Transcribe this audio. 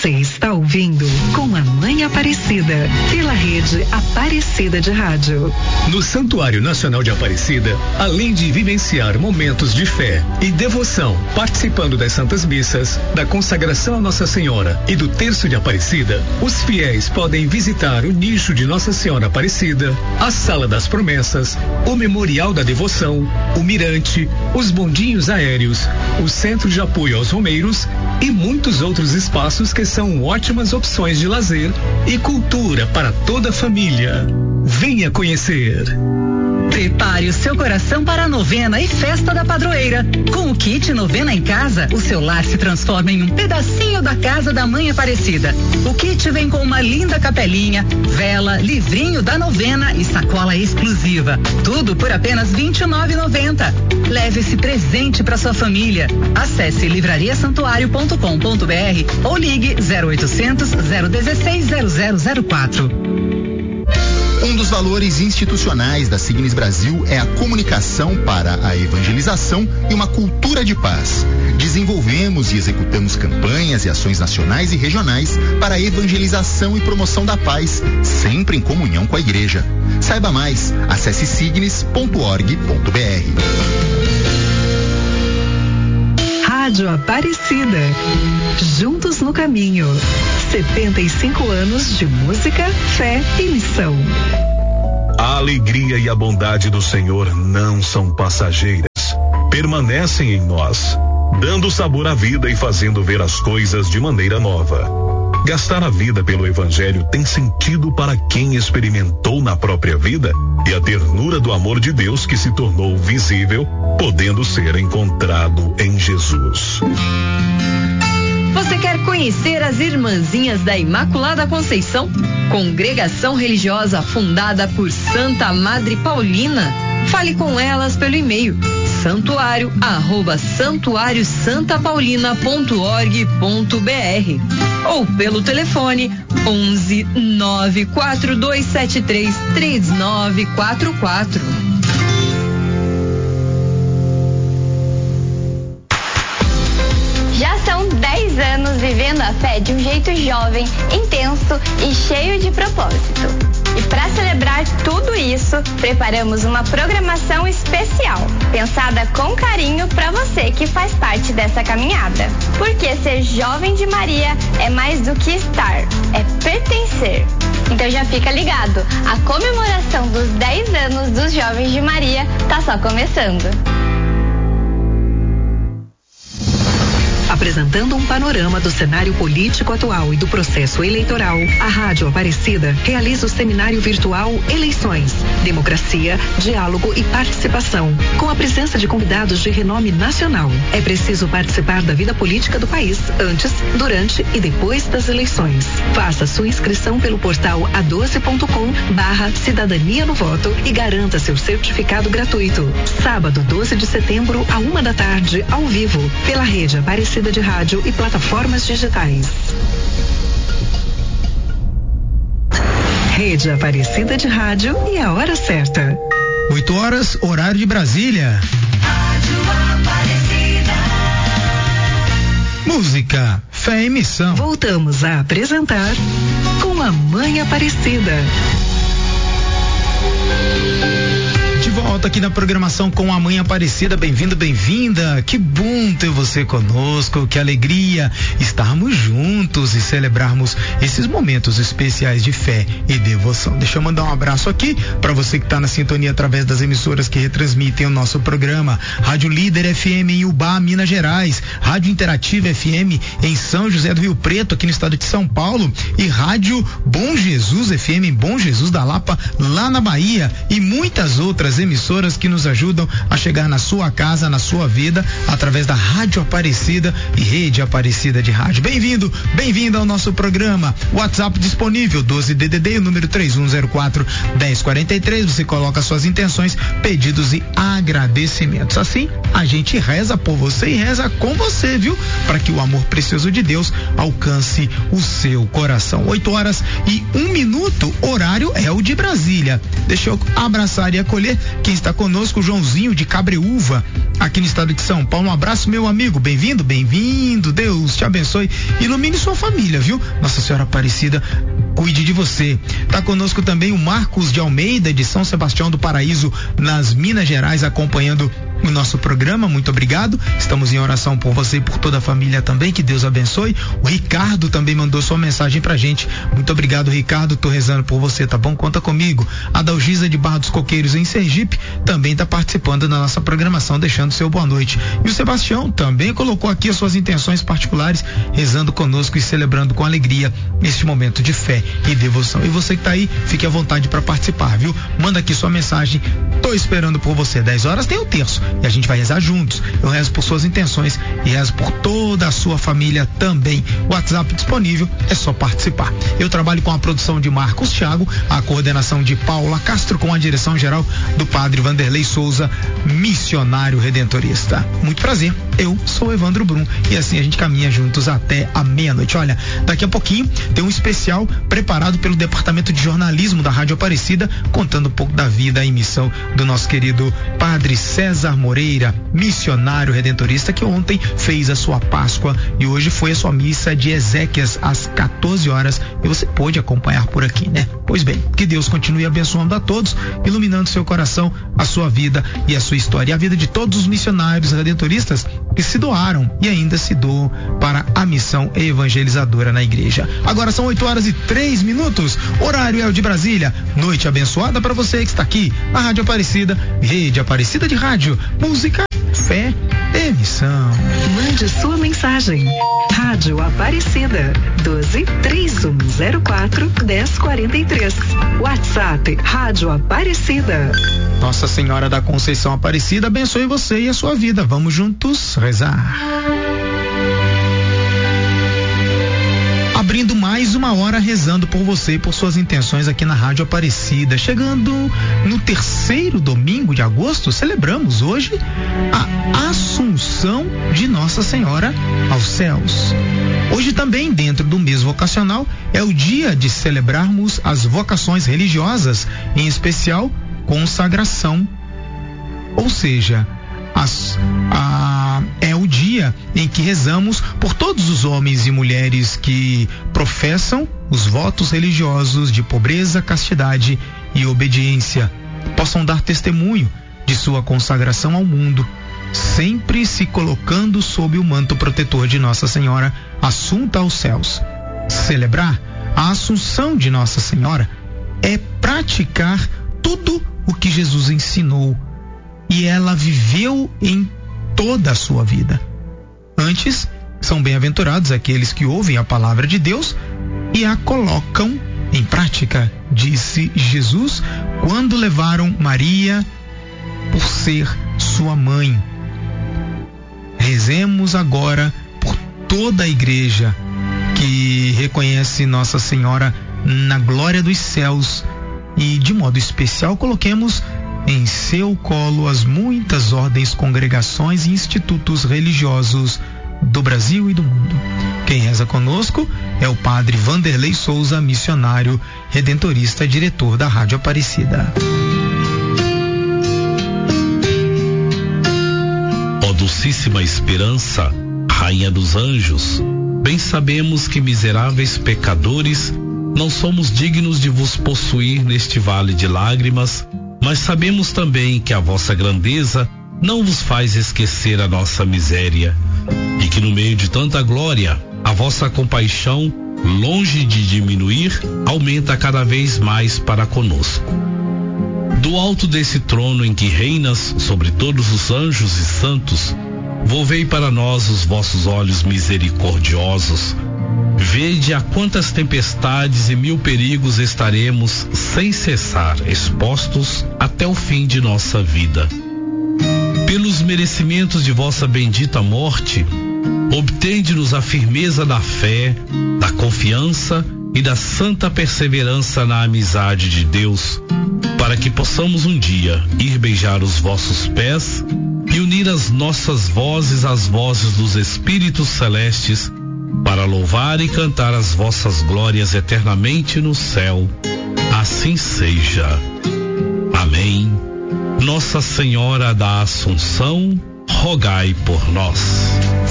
Você está ouvindo Com a Mãe Aparecida, pela rede Aparecida de Rádio. No Santuário Nacional de Aparecida, além de vivenciar momentos de fé e devoção, participando das Santas Missas, da consagração a Nossa Senhora e do Terço de Aparecida, os fiéis podem visitar o nicho de Nossa Senhora Aparecida, a Sala das Promessas, o Memorial da Devoção, o Mirante, os bondinhos aéreos, o Centro de Apoio aos Romeiros e muitos outros espaços que são ótimas opções de lazer e cultura para toda a família. Venha conhecer. Prepare o seu coração para a novena e festa da padroeira. Com o kit Novena em Casa, o seu lar se transforma em um pedacinho da casa da Mãe Aparecida. O kit vem com uma linda capelinha, vela, livrinho da novena e sacola exclusiva. Tudo por apenas R$29,90. Leve esse presente para sua família. Acesse livrariasantuario.com.br ou ligue 0800 016 0004. Um dos valores institucionais da Signes Brasil é a comunicação para a evangelização e uma cultura de paz. Desenvolvemos e executamos campanhas e ações nacionais e regionais para a evangelização e promoção da paz, sempre em comunhão com a igreja. Saiba mais, acesse signes.org.br. Rádio Aparecida. Juntos no caminho. 75 anos de música, fé e missão. A alegria e a bondade do Senhor não são passageiras. Permanecem em nós, dando sabor à vida e fazendo ver as coisas de maneira nova. Gastar a vida pelo Evangelho tem sentido para quem experimentou na própria vida e a ternura do amor de Deus que se tornou visível, podendo ser encontrado em Jesus. Você quer conhecer as Irmãzinhas da Imaculada Conceição? Congregação religiosa fundada por Santa Madre Paulina? Fale com elas pelo e-mail santuario@santuariosantapaulina.org.br ou pelo telefone 11 94273 3944. Já são 10 anos vivendo a fé de um jeito jovem, intenso e cheio de propósito. E para celebrar tudo isso, preparamos uma programação especial, pensada com carinho para você que faz parte dessa caminhada. Porque ser jovem de Maria é mais do que estar, é pertencer. Então já fica ligado, a comemoração dos 10 anos dos Jovens de Maria tá só começando. Apresentando um panorama do cenário político atual e do processo eleitoral, a Rádio Aparecida realiza o seminário virtual Eleições, Democracia, Diálogo e Participação, com a presença de convidados de renome nacional. É preciso participar da vida política do país antes, durante e depois das eleições. Faça sua inscrição pelo portal a12.com/cidadania no voto e garanta seu certificado gratuito. Sábado, 12 de setembro, à 1 da tarde, ao vivo, pela rede Aparecida de Rádio e plataformas digitais. Rede Aparecida de Rádio e a hora certa. 8 horas, horário de Brasília. Rádio Aparecida. Música, fé e missão. Voltamos a apresentar Com a Mãe Aparecida. De volta aqui na programação Com a Mãe Aparecida. Bem-vindo, bem-vinda. Que bom ter você conosco, que alegria estarmos juntos e celebrarmos esses momentos especiais de fé e devoção. Deixa eu mandar um abraço aqui para você que está na sintonia através das emissoras que retransmitem o nosso programa. Rádio Líder FM em Ubá, Minas Gerais, Rádio Interativa FM em São José do Rio Preto, aqui no estado de São Paulo, e Rádio Bom Jesus FM em Bom Jesus da Lapa, lá na Bahia, e muitas outras emissoras que nos ajudam a chegar na sua casa, na sua vida, através da Rádio Aparecida e Rede Aparecida de Rádio. Bem-vindo, bem-vinda ao nosso programa. WhatsApp disponível, 12DDD, o número 3104-1043. Você coloca suas intenções, pedidos e agradecimentos. Assim, a gente reza por você e reza com você, viu? Para que o amor precioso de Deus alcance o seu coração. 8 horas e 1 minuto, horário é o de Brasília. Deixa eu abraçar e acolher Quem está conosco, o Joãozinho de Cabreúva, aqui no estado de São Paulo. Um abraço, meu amigo. Bem-vindo, bem-vindo. Deus te abençoe. Ilumine sua família, viu? Nossa Senhora Aparecida cuide de você. Tá conosco também o Marcos de Almeida, de São Sebastião do Paraíso, nas Minas Gerais, acompanhando o nosso programa. Muito obrigado. Estamos em oração por você e por toda a família também. Que Deus abençoe. O Ricardo também mandou sua mensagem pra gente. Muito obrigado, Ricardo. Tô rezando por você, tá bom? Conta comigo. A Dalgisa de Barra dos Coqueiros, em Sergipe, também tá participando da nossa programação, deixando seu boa noite. E o Sebastião também colocou aqui as suas intenções particulares, rezando conosco e celebrando com alegria este momento de fé e devoção. E você que tá aí, fique à vontade para participar, viu? Manda aqui sua mensagem. Tô esperando por você. 10 horas tem o terço e a gente vai rezar juntos. Eu rezo por suas intenções e rezo por toda a sua família também. WhatsApp disponível, é só participar. Eu trabalho com a produção de Marcos Thiago, a coordenação de Paula Castro, com a direção geral do Padre Vanderlei Souza, missionário redentorista. Muito prazer, eu sou Evandro Brum e assim a gente caminha juntos até a meia-noite. Olha, daqui a pouquinho tem um especial preparado pelo Departamento de Jornalismo da Rádio Aparecida, contando um pouco da vida e missão do nosso querido Padre César Moreira, missionário redentorista, que ontem fez a sua Páscoa e hoje foi a sua missa de Ezequias às 14 horas e você pôde acompanhar por aqui, né? Pois bem, que Deus continue abençoando a todos, iluminando seu coração, a sua vida e a sua história, e a vida de todos os missionários redentoristas que se doaram e ainda se doam para a missão evangelizadora na igreja. Agora são 8h03, horário é o de Brasília. Noite abençoada para você que está aqui na Rádio Aparecida, Rede Aparecida de Rádio, música, fé e missão. Mande sua mensagem. Rádio Aparecida 12-3104-1043. WhatsApp Rádio Aparecida. Nossa Senhora da Conceição Aparecida abençoe você e a sua vida. Vamos juntos rezar. Abrindo mais uma hora rezando por você e por suas intenções aqui na Rádio Aparecida. Chegando no terceiro domingo de agosto, celebramos hoje a Assunção de Nossa Senhora aos céus. Hoje também, dentro do mês vocacional, é o dia de celebrarmos as vocações religiosas, em especial consagração. Ou seja, é o dia em que rezamos por todos os homens e mulheres que professam os votos religiosos de pobreza, castidade e obediência, possam dar testemunho de sua consagração ao mundo, sempre se colocando sob o manto protetor de Nossa Senhora assunta aos céus. Celebrar a Assunção de Nossa Senhora é praticar tudo o que Jesus ensinou e ela viveu em toda a sua vida. Antes, são bem-aventurados aqueles que ouvem a palavra de Deus e a colocam em prática, disse Jesus quando levaram Maria por ser sua mãe. Rezemos agora por toda a igreja que reconhece Nossa Senhora na glória dos céus e, de modo especial, coloquemos em seu colo as muitas ordens, congregações e institutos religiosos do Brasil e do mundo. Quem reza conosco é o Padre Vanderlei Souza, missionário redentorista, diretor da Rádio Aparecida. Ó Dulcíssima Esperança, Rainha dos Anjos, bem sabemos que miseráveis pecadores não somos dignos de vos possuir neste vale de lágrimas, mas sabemos também que a vossa grandeza não vos faz esquecer a nossa miséria e que no meio de tanta glória, a vossa compaixão, longe de diminuir, aumenta cada vez mais para conosco. Do alto desse trono em que reinas sobre todos os anjos e santos, volvei para nós os vossos olhos misericordiosos. Vede a quantas tempestades e mil perigos estaremos sem cessar expostos até o fim de nossa vida. Pelos merecimentos de vossa bendita morte, obtende-nos a firmeza da fé, da confiança e da santa perseverança na amizade de Deus, para que possamos um dia ir beijar os vossos pés e unir as nossas vozes às vozes dos Espíritos Celestes, para louvar e cantar as vossas glórias eternamente no céu. Assim seja. Amém. Nossa Senhora da Assunção, rogai por nós.